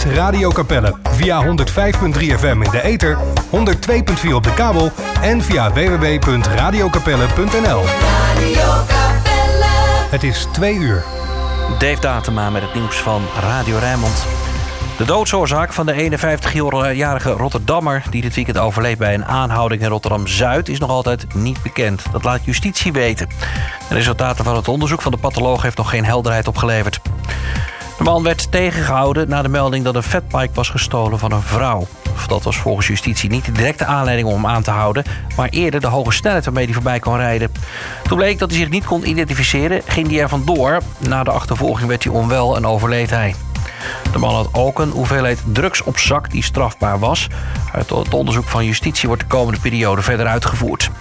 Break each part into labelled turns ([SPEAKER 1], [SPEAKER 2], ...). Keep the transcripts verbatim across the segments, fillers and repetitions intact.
[SPEAKER 1] Radio Capelle. Via honderd vijf komma drie F M in de ether, honderd twee komma vier op de kabel en via w w w punt radio capelle punt n l. Radio Capelle. Het is twee uur.
[SPEAKER 2] Dave Datema met het nieuws van Radio Rijnmond. De doodsoorzaak van de eenenvijftigjarige Rotterdammer die dit weekend overleed bij een aanhouding in Rotterdam-Zuid is nog altijd niet bekend. Dat laat justitie weten. De resultaten van het onderzoek van de patholoog heeft nog geen helderheid opgeleverd. De man werd tegengehouden na de melding dat een fatbike was gestolen van een vrouw. Dat was volgens justitie niet de directe aanleiding om hem aan te houden, maar eerder de hoge snelheid waarmee hij voorbij kon rijden. Toen bleek dat hij zich niet kon identificeren, ging hij er vandoor. Na de achtervolging werd hij onwel en overleed hij. De man had ook een hoeveelheid drugs op zak die strafbaar was. Uit het onderzoek van justitie wordt de komende periode verder uitgevoerd.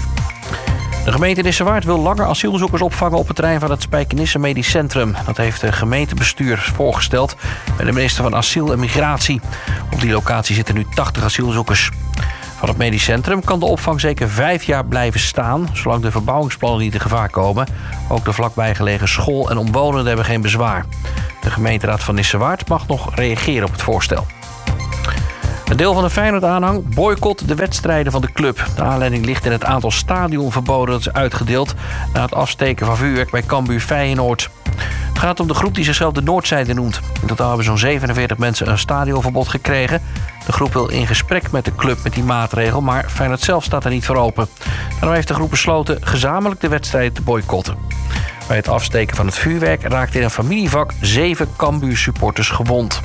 [SPEAKER 2] De gemeente Nissewaard wil langer asielzoekers opvangen op het terrein van het Spijkenisse Medisch Centrum. Dat heeft de gemeentebestuur voorgesteld bij de minister van Asiel en Migratie. Op die locatie zitten nu tachtig asielzoekers. Van het medisch centrum kan de opvang zeker vijf jaar blijven staan, zolang de verbouwingsplannen niet in gevaar komen. Ook de vlakbij gelegen school en omwonenden hebben geen bezwaar. De gemeenteraad van Nissewaard mag nog reageren op het voorstel. Een deel van de Feyenoord-aanhang boycott de wedstrijden van de club. De aanleiding ligt in het aantal stadionverboden dat is uitgedeeld na het afsteken van vuurwerk bij Cambuur Feyenoord. Het gaat om de groep die zichzelf de Noordzijde noemt. In totaal hebben zo'n zevenenveertig mensen een stadionverbod gekregen. De groep wil in gesprek met de club met die maatregel, maar Feyenoord zelf staat er niet voor open. Daarom heeft de groep besloten gezamenlijk de wedstrijden te boycotten. Bij het afsteken van het vuurwerk raakten in een familievak zeven Cambuur-supporters gewond.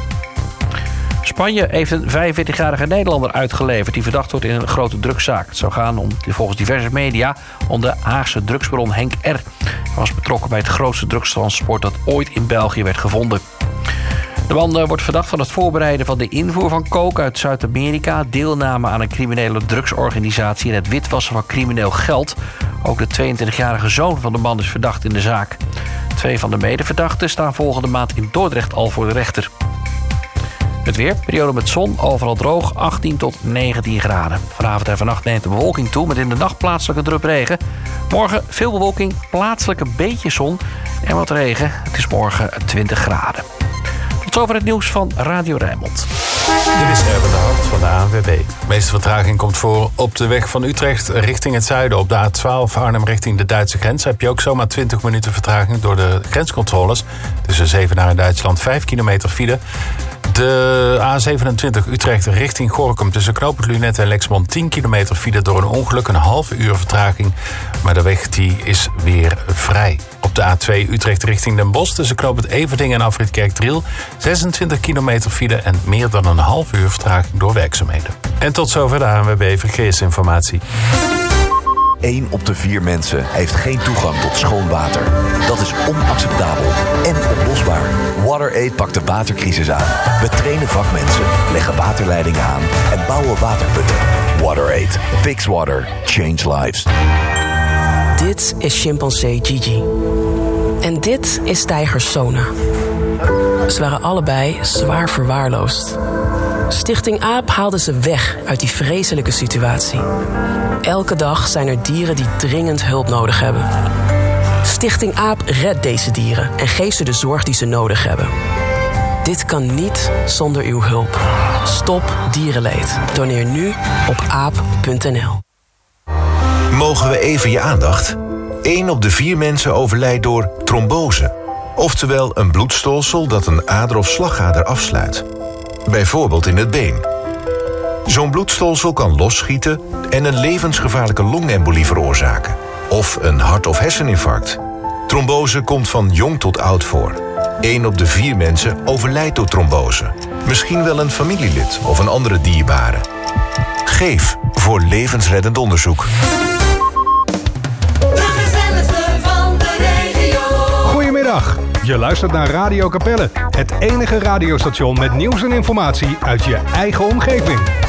[SPEAKER 2] Spanje heeft een vijfenveertigjarige Nederlander uitgeleverd die verdacht wordt in een grote drugszaak. Het zou gaan om, volgens diverse media, om de Haagse drugsbaron Henk R. Hij was betrokken bij het grootste drugstransport dat ooit in België werd gevonden. De man wordt verdacht van het voorbereiden van de invoer van coke uit Zuid-Amerika, deelname aan een criminele drugsorganisatie en het witwassen van crimineel geld. Ook de tweeëntwintigjarige zoon van de man is verdacht in de zaak. Twee van de medeverdachten staan volgende maand in Dordrecht al voor de rechter. Het weer, periode met zon, overal droog, achttien tot negentien graden. Vanavond en vannacht neemt de bewolking toe met in de nacht plaatselijke drupregen. Morgen veel bewolking, plaatselijk een beetje zon en wat regen. Het is morgen twintig graden. Tot zover het nieuws van Radio Rijnmond.
[SPEAKER 3] Dit is Erben de Hart van de A N W B. De meeste vertraging komt voor op de weg van Utrecht richting het zuiden. Op de A twaalf Arnhem richting de Duitse grens heb je ook zomaar twintig minuten vertraging door de grenscontroles. Tussen Zevenaar en Duitsland vijf kilometer file. De A zevenentwintig Utrecht richting Gorinchem tussen knooppunt Lunette en Lexmond tien kilometer file door een ongeluk, een halve uur vertraging. Maar de weg die is weer vrij. Op de A twee Utrecht richting Den Bosch tussen knooppunt Everdingen en afrit Kerkdriel zesentwintig kilometer file en meer dan een half uur vertraging door werkzaamheden. En tot zover de A N W B Verkeersinformatie.
[SPEAKER 4] Eén op de vier mensen heeft geen toegang tot schoon water. Dat is onacceptabel en oplosbaar. WaterAid pakt de watercrisis aan. We trainen vakmensen, leggen waterleidingen aan en bouwen waterputten. WaterAid. Fix water. Change lives.
[SPEAKER 5] Dit is chimpansee Gigi. En dit is tijger Sona. Ze waren allebei zwaar verwaarloosd. Stichting AAP haalde ze weg uit die vreselijke situatie. Elke dag zijn er dieren die dringend hulp nodig hebben. Stichting AAP redt deze dieren en geeft ze de zorg die ze nodig hebben. Dit kan niet zonder uw hulp. Stop dierenleed. Doneer nu op aap punt n l.
[SPEAKER 6] Mogen we even je aandacht? Eén op de vier mensen overlijdt door trombose. Oftewel een bloedstolsel dat een ader of slagader afsluit. Bijvoorbeeld in het been. Zo'n bloedstolsel kan losschieten en een levensgevaarlijke longembolie veroorzaken. Of een hart- of herseninfarct. Trombose komt van jong tot oud voor. Eén op de vier mensen overlijdt door trombose. Misschien wel een familielid of een andere dierbare. Geef voor levensreddend onderzoek.
[SPEAKER 1] Goedemiddag, je luistert naar Radio Capelle. Het enige radiostation met nieuws en informatie uit je eigen omgeving.